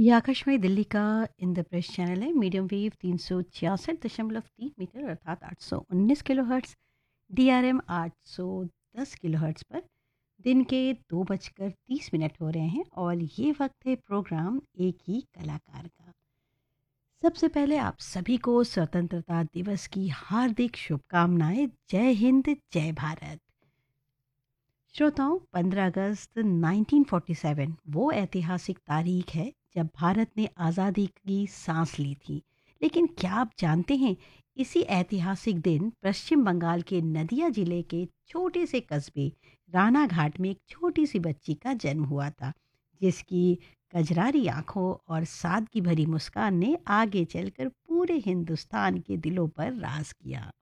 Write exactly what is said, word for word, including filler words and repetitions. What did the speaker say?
ये आकाशवाणी दिल्ली का इंद्रप्रस्थ चैनल है। मीडियम वेव तीन सौ छियासठ दशमलव तीन मीटर अर्थात आठ सौ उन्नीस kilo hertz, D R M आठ सौ दस किलो हर्ट्स पर दिन के दो बजकर तीस मिनट हो रहे हैं और ये वक्त है प्रोग्राम एक ही कलाकार का। सबसे पहले आप सभी को स्वतंत्रता दिवस की हार्दिक शुभकामनाएं। जय हिंद, जय भारत। श्रोताओं, पंद्रह अगस्त उन्नीस सौ सैंतालीस वो ऐतिहासिक तारीख है जब भारत ने आज़ादी की सांस ली थी। लेकिन क्या आप जानते हैं, इसी ऐतिहासिक दिन पश्चिम बंगाल के नदिया जिले के छोटे से कस्बे रानाघाट में एक छोटी सी बच्ची का जन्म हुआ था, जिसकी कजरारी आंखों और सादगी भरी मुस्कान ने आगे चलकर पूरे हिंदुस्तान के दिलों पर राज किया।